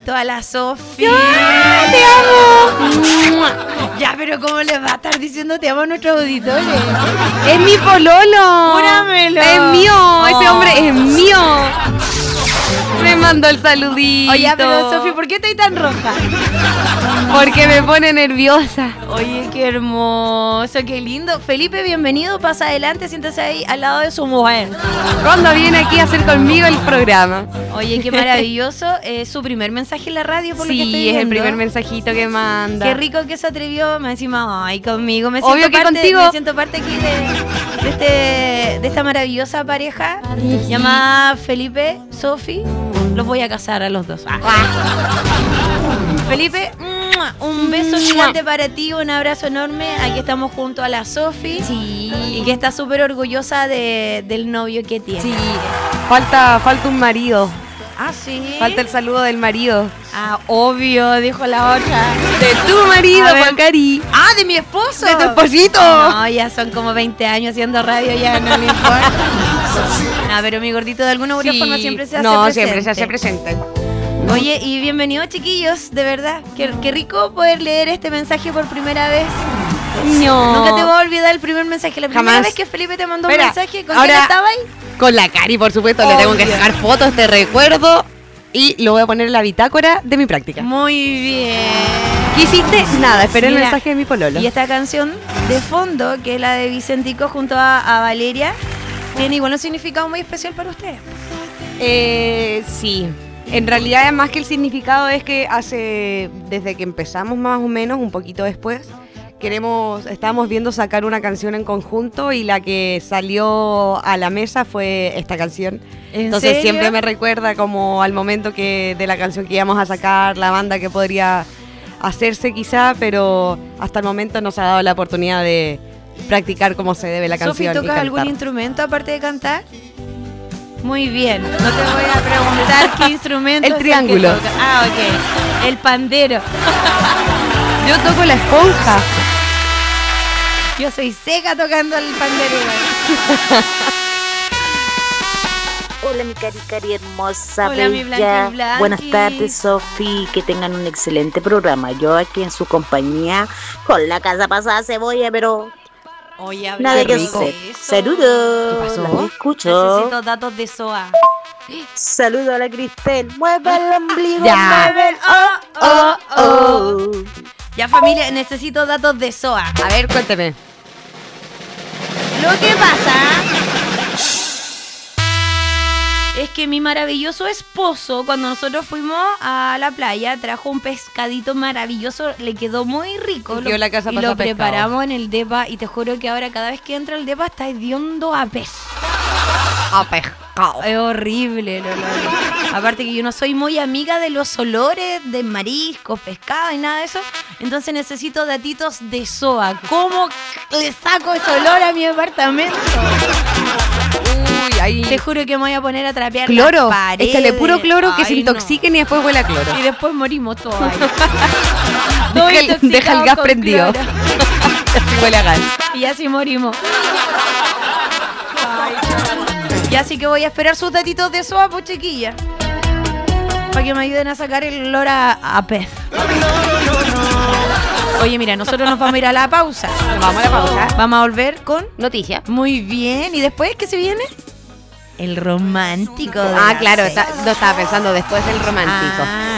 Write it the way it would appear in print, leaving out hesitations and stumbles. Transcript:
junto a la Sofi. ¡Ay, te amo! Ya, pero ¿cómo les va a estar diciendo te amo a nuestros auditores? ¡Es mi pololo! ¡Júramelo! ¡Es mío! Oh. ¡Ese hombre es mío! Me mandó el saludito. Oye, pero Sofi, ¿por qué estás tan roja? Porque me pone nerviosa. Oye, qué hermoso, qué lindo. Felipe, bienvenido, pasa adelante, siéntese ahí al lado de su mujer. Cuando viene aquí a hacer conmigo el programa. Oye, qué maravilloso. Es su primer mensaje en la radio, por lo que estoy Sí, es viendo. el primer mensajito que manda. Qué rico que se atrevió, me encima, ay, conmigo. Me siento Obvio que parte, contigo. Me siento parte aquí de esta maravillosa pareja llamada Felipe, Sofi. Los voy a casar a los dos. Felipe, un beso gigante para ti, un abrazo enorme. Aquí estamos junto a la Sofi. Sí. Y que está súper orgullosa del novio que tiene. Sí. Falta un marido. Ah, sí. Falta el saludo del marido. Ah, obvio, dijo la otra. De tu marido, A ver. Macari. Ah, de mi esposo. De tu esposito. No, ya son como 20 años haciendo radio, ya no me importa. Ah, pero mi gordito de alguna u otra forma siempre se hace presente. No, siempre se hace presente. Oye, y bienvenidos, chiquillos, de verdad. Qué rico poder leer este mensaje por primera vez. No. Nunca te voy a olvidar el primer mensaje. La primera Jamás. vez que Felipe te mandó Espera, un mensaje, ¿con ahora- quién estaba ahí? Con la Cari, por supuesto, le tengo que Obvio. sacar fotos, te recuerdo. Y lo voy a poner en la bitácora de mi práctica. Muy bien. ¿Qué hiciste? Nada, esperé el Mira, mensaje de mi pololo. Y esta canción de fondo, que es la de Vicentico junto a Valeria, tiene igual un significado muy especial para ustedes. Sí. En realidad, más que el significado es que desde que empezamos más o menos, un poquito después, estábamos viendo sacar una canción en conjunto y la que salió a la mesa fue esta canción. ¿En Entonces serio? siempre me recuerda como al momento de la canción que íbamos a sacar, la banda que podría hacerse quizá, pero hasta el momento nos ha dado la oportunidad de practicar como se debe la Sofi, canción. y ¿tocas algún cantar. instrumento aparte de cantar? Muy bien, no te voy a preguntar qué instrumento El es que triángulo. tocas. Ah, ok. El pandero. Yo toco la esponja. Yo soy seca tocando el pandero igual. Hola mi cari hermosa, Hola, mi bella. Blanqui. Buenas tardes, Sofi. Que tengan un excelente programa. Yo aquí en su compañía con la casa pasada cebolla, pero Oye, nada que rico. hacer. Saludos. ¿Qué pasó? Las escucho. Necesito datos de SOA. Saludos a la Cristel. Mueve el ombligo. Ya. Mueve el oh. Ya, familia, necesito datos de SOA. A ver, cuénteme. Lo que pasa es que mi maravilloso esposo, cuando nosotros fuimos a la playa, trajo un pescadito maravilloso, le quedó muy rico. Y quedó la casa y pasada lo pescado. preparamos en el depa y te juro que ahora cada vez que entra el depa está hediondo a pez. A pescado. Es horrible el olor. Aparte que yo no soy muy amiga de los olores de mariscos, pescado y nada de eso. Entonces necesito datitos de SOA. ¿Cómo le saco ese olor a mi apartamento? Uy, ahí. Te juro que me voy a poner a trapear Cloro. las paredes. Échale puro cloro que se Ay, intoxiquen y después huele a cloro. no. Y después morimos todos ahí. Todos Deja el intoxicados gas con prendido. cloro. Así huele a gas. Y así morimos. Y así que voy a esperar sus datitos de SOA, pues chiquilla. Para que me ayuden a sacar el olor a pez. Oye, mira, nosotros nos vamos a ir a la pausa. Vamos a la pausa. Vamos a volver con... Noticia. Muy bien. ¿Y después qué se viene? El romántico. de Ah, la claro, serie. lo estaba pensando después del romántico. Ah,